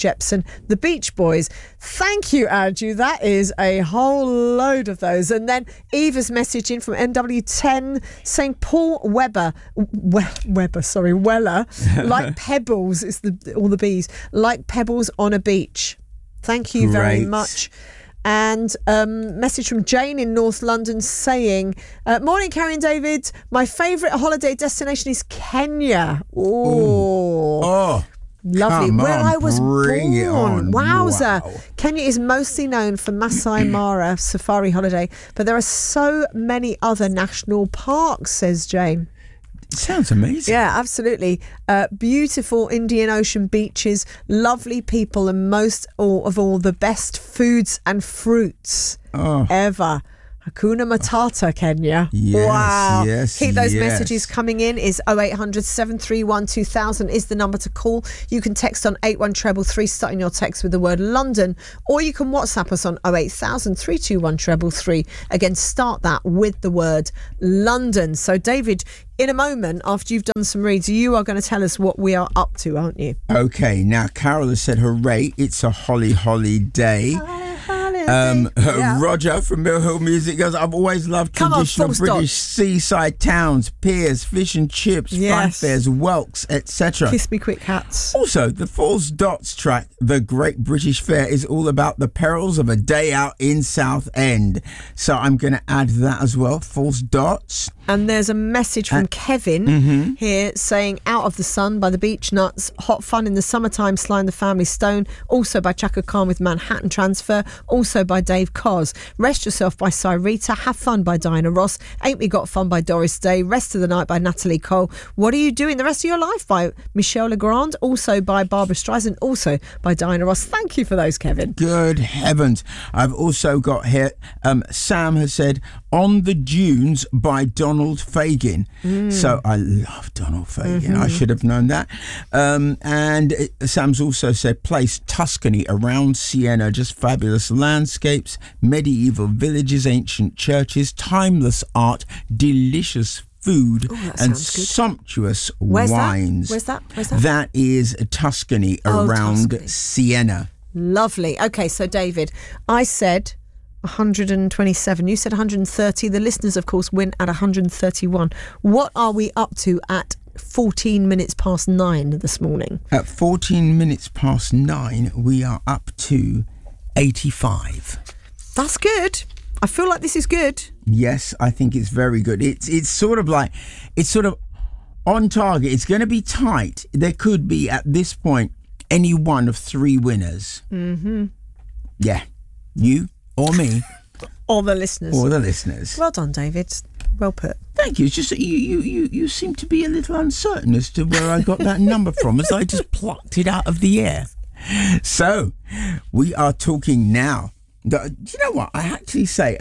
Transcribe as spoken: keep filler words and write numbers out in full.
Jepson, the Beach Boys. Thank you, Andrew. That is a whole load of those. And then Eva's message in from N W ten saying Paul Webber, we- Webber, sorry, Weller, like pebbles, it's the all the bees, like pebbles on a beach. Thank you very Great. much. And um, message from Jane in North London saying, uh, morning, Carrie and David. My favourite holiday destination is Kenya. Oh, Oh, lovely. come Where on, I was bring it born. on. Wowza. Wow. Kenya is mostly known for Masai Mara safari holiday, but there are so many other national parks, says Jane. Sounds amazing. Yeah, absolutely. Uh, beautiful Indian Ocean beaches, lovely people, and most all of all, the best foods and fruits Oh. ever. Hakuna Matata, Kenya. Yes, wow. yes, Keep those yes. messages coming in. Is oh eight hundred, seven three one, two thousand is the number to call. You can text on eight one three three, starting your text with the word London, or you can WhatsApp us on oh eight thousand, three two one, three three three. Again, start that with the word London. So, David, in a moment, after you've done some reads, you are going to tell us what we are up to, aren't you? Okay, now Carol has said, hooray, it's a holly holly day. Um, Yeah. Roger from Mill Hill Music goes, I've always loved Come on, traditional full stop. British seaside towns, piers, fish and chips, fun Yes. fairs, whelks, et cetera. Kiss me quick, hats. Also, the Falls Dots track, The Great British Fair, is all about the perils of a day out in Southend. So I'm going to add that as well, Falls Dots. And there's a message from Uh, Kevin mhm. here saying Out of the Sun by the Beach Nuts, Hot Fun in the Summertime, Sly and the Family Stone, also by Chaka Khan with Manhattan Transfer, also by Dave Cos, Rest Yourself by Cyrita, Have Fun by Diana Ross, Ain't We Got Fun by Doris Day, Rest of the Night by Natalie Cole, What Are You Doing the Rest of Your Life by Michelle Legrand, also by Barbara Streisand, also by Diana Ross. Thank you for those, Kevin. Good heavens. I've also got here, um, Sam has said, On the Dunes by Donald Fagen. So I love Donald Fagen. I should have known that. Um, and it, Sam's also said, place Tuscany around Siena, just fabulous landscapes, medieval villages, ancient churches, timeless art, delicious food, Ooh, that and sounds good. sumptuous Where's wines. that? Where's that? Where's that? That is Tuscany Oh, around Tuscany. Siena. Lovely. Okay, so David, I said one hundred twenty-seven. You said one hundred thirty. The listeners, of course, win at one hundred thirty-one. What are we up to at fourteen minutes past nine this morning? At fourteen minutes past nine, we are up to eighty-five. That's good. I feel like this is good. Yes, I think it's very good. It's it's sort of like, it's sort of on target. It's going to be tight. There could be, at this point, any one of three winners. Mm-hmm. Yeah. You or me All the listeners. or the listeners. Well done, David. Well put. Thank you. It's just that you, you, you, you seem to be a little uncertain as to where I got that number from, as I just plucked it out of the air. So, we are talking now. Do you know what? I actually say,